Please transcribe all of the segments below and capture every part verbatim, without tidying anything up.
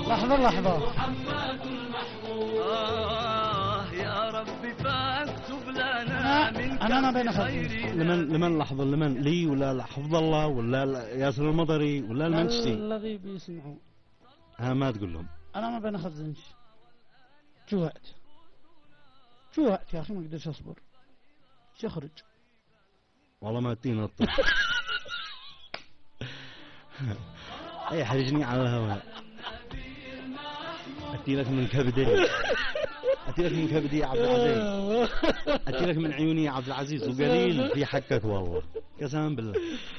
لحظة لحظة. محمد المحمود. آه يا ربي فاكتب لنا من أنا ما بين خير. لمن لمن لحظة لمن لي ولا حفظ الله ولا ياسر المضري ولا المنشتي؟ الذي بيسمعوا. ها ما تقول لهم. أنا ما بين أخزنش. جوعت. جوعت يا أخي ما أقدرش أصبر. شخرج. والله ما تينا الطب. أي حرجني على الهواء. أتي لك من كبدي. أتي لك من كبدي يا عبد العزيز. أتي لك من عيوني يا عبد العزيز وقليل في حقك والله. قسما بالله.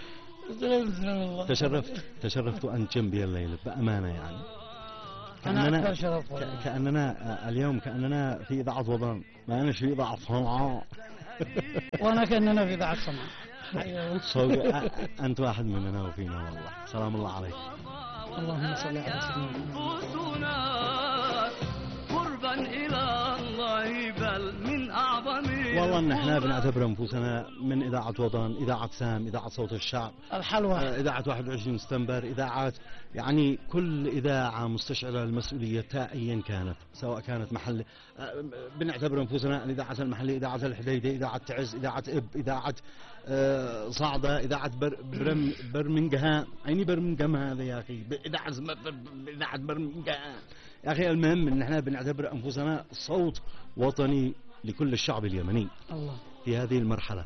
تشرفت تشرفت أن جنبي الليلة بأمانة يعني. كأننا كأننا اليوم كأننا في إذاعة وطن ما أنا في إذاعة صنعاء. وأنا كأننا في إذاعة صنعاء. أنت واحد مننا وفينا والله. سلام الله عليك. اللهم صل على سيدنا قربا إلى الله بل من أعظم. والله ان احنا بنعتبر انفسنا من اذاعه وطن، اذاعه سام، اذاعه صوت الشعب، الحلوى، اذاعه واحد وعشرين سبتمبر، اذاعات يعني كل اذاعه مستشعره المسؤوليه ايا كانت، سواء كانت محل بنعتبر انفسنا الاذاعه المحليه، اذاعه الحديده، اذاعه تعز، اذاعه اب، اذاعه صعده، اذاعه بر برم برمنجهام، عيني برمنجهام هذا يا اخي، اذاعه اذاعه برمنجهام يا اخي. المهم ان احنا بنعتبر انفسنا صوت وطني لكل الشعب اليمني الله في هذه المرحلة،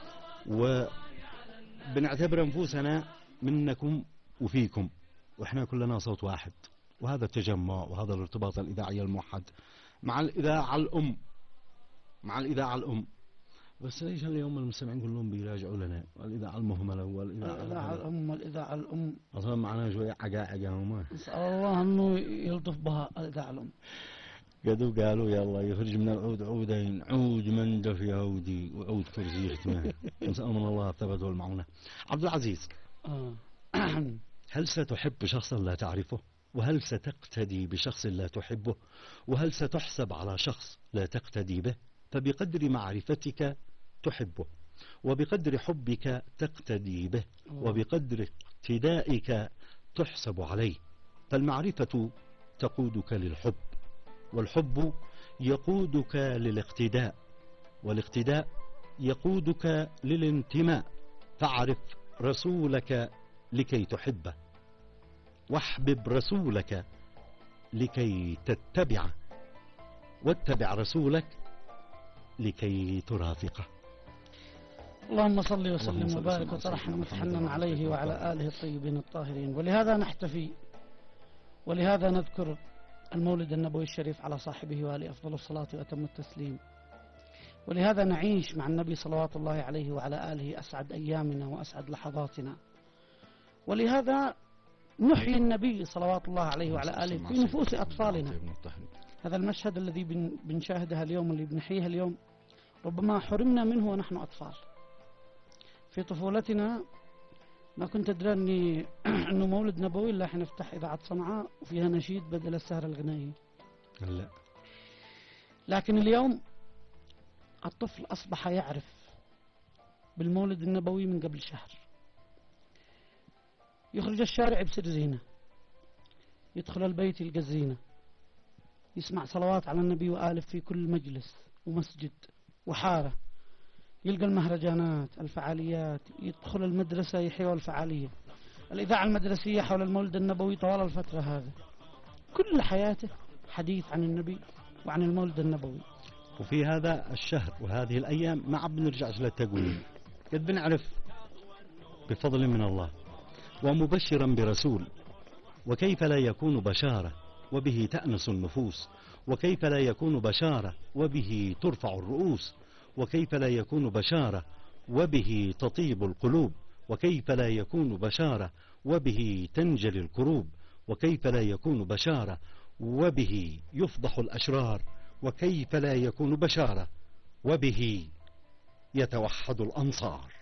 وبنعتبر أنفسنا منكم وفيكم، وإحنا كلنا صوت واحد، وهذا التجمع وهذا الارتباط الإذاعي الموحد مع الإذاعة الأم مع الإذاعة الأم. بس ليش اليوم المستمعين كلهم بيراجعوا لنا الإذاعة المهملة والإذاعة الأم والإذاعة الأم أصلا معنا شوية عقاعقة وما نسأل الله أنه يلطف بها الإذاعة الأم. قدوا قالوا يلا يخرج من العود عودين، عود منده في عودي وعود كرزي ختمه. نسأل من الله الثبات والمعونة. عبد العزيز، هل ستحب شخصا لا تعرفه؟ وهل ستقتدي بشخص لا تحبه؟ وهل ستحسب على شخص لا تقتدي به؟ فبقدر معرفتك تحبه، وبقدر حبك تقتدي به، وبقدر اقتدائك تحسب عليه. فالمعرفة تقودك للحب، والحب يقودك للاقتداء، والاقتداء يقودك للانتماء. فاعرف رسولك لكي تحبه، واحبب رسولك لكي تتبعه، واتبع رسولك لكي ترافقه. اللهم صل وسلم وبارك وترحم وتحنن عليه وعلى آله الطيبين الطاهرين. ولهذا نحتفي ولهذا نذكر المولد النبوي الشريف على صاحبه وآله أفضل الصلاة وأتم التسليم. ولهذا نعيش مع النبي صلوات الله عليه وعلى آله أسعد أيامنا وأسعد لحظاتنا. ولهذا نحيي النبي صلوات الله عليه وعلى آله في نفوس أطفالنا. هذا المشهد الذي بنشاهدها اليوم، اللي بنحييها اليوم، ربما حرمنا منه ونحن أطفال. في طفولتنا ما كنت أدري أني أنه مولد نبوي إلا حنفتح إذاعة صنعاء وفيها نشيد بدل السهرة الغنائية. لا. لكن اليوم الطفل أصبح يعرف بالمولد النبوي من قبل شهر. يخرج الشارع يبصر زينة، يدخل البيت يلقى الزينة، يسمع صلوات على النبي وآله في كل مجلس ومسجد وحارة، يلقى المهرجانات، الفعاليات، يدخل المدرسة يحيوا الفعالية، الإذاعة المدرسية حول المولد النبوي طوال الفترة هذا. كل حياته حديث عن النبي وعن المولد النبوي. وفي هذا الشهر وهذه الأيام ما عم بنرجعش للتقويم، قد بنعرف بفضل من الله ومبشرا برسول، وكيف لا يكون بشارة وبه تأنس النفوس، وكيف لا يكون بشارة وبه ترفع الرؤوس، وكيف لا يكون بشارة وبه تطيب القلوب، وكيف لا يكون بشارة وبه تنجلي الكروب، وكيف لا يكون بشارة وبه يفضح الأشرار، وكيف لا يكون بشارة وبه يتوحد الأنصار.